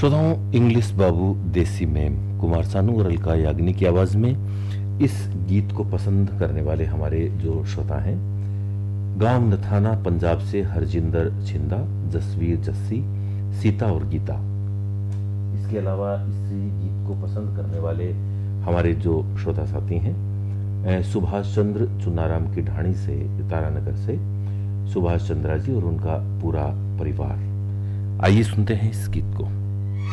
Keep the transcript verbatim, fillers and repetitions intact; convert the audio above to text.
श्रोताओं, इंग्लिश बाबू, देसी मैम, कुमार सानू और अलका याग्निक की आवाज में इस गीत को पसंद करने वाले हमारे जो श्रोता हैं, गांव नथाना पंजाब से हरजिंदर छिंदा, जसवीर जस्सी, सीता और गीता। इसके अलावा इस गीत को पसंद करने वाले हमारे जो श्रोता साथी हैं, सुभाष चंद्र चुनाराम की ढाणी से, तारानगर से सुभाष चंद्रा जी और उनका पूरा परिवार। आइए सुनते हैं इस गीत को।